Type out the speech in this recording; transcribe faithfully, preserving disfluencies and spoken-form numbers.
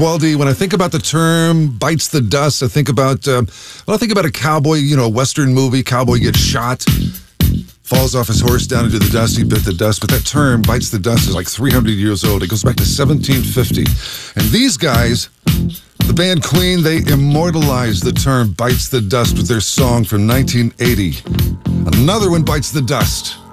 Well, D, when I think about the term bites the dust, I think about, uh, well, I think about a cowboy, you know, a Western movie. Cowboy gets shot, falls off his horse down into the dust. He bit the dust. But that term, bites the dust, is like three hundred years old. It goes back to seventeen fifty. And these guys, the band Queen, they immortalized the term bites the dust with their song from nineteen eighty. Another one bites the dust.